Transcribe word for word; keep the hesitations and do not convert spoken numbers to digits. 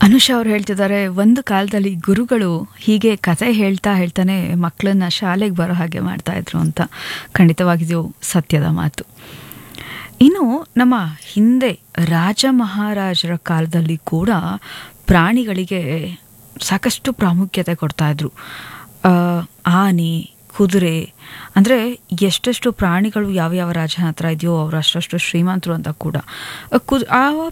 ಅನುಷಾ ಅವ್ರು ಹೇಳ್ತಿದ್ದಾರೆ, ಒಂದು ಕಾಲದಲ್ಲಿ ಗುರುಗಳು ಹೀಗೆ ಕತೆ ಹೇಳ್ತಾ ಹೇಳ್ತಾನೆ ಮಕ್ಕಳನ್ನ ಶಾಲೆಗೆ ಬರೋ ಹಾಗೆ ಮಾಡ್ತಾ ಇದ್ರು ಅಂತ. ಖಂಡಿತವಾಗಿಯೂ ಸತ್ಯದ ಮಾತು. ಇನ್ನು ನಮ್ಮ ಹಿಂದೆ ರಾಜ ಮಹಾರಾಜರ ಕಾಲದಲ್ಲಿ ಕೂಡ ಪ್ರಾಣಿಗಳಿಗೆ ಸಾಕಷ್ಟು ಪ್ರಾಮುಖ್ಯತೆ ಕೊಡ್ತಾ ಇದ್ರು. ಆನೆ, ಕುದುರೆ, ಅಂದರೆ ಎಷ್ಟೆಷ್ಟು ಪ್ರಾಣಿಗಳು ಯಾವ್ಯಾವ ರಾಜನ ಹತ್ರ ಇದೆಯೋ ಅವರು ಅಷ್ಟಷ್ಟು ಶ್ರೀಮಂತರು ಅಂತ ಕೂಡ. ಕುದ್ ಆ